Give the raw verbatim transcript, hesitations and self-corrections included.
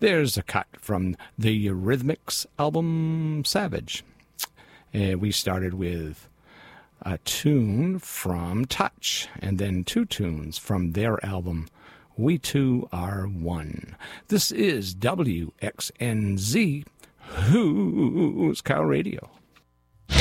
There's a cut from the Eurythmics album Savage. Uh, we started with a tune from Touch, and then two tunes from their album We Two Are One. This is W X N Z, Who's Cow Radio.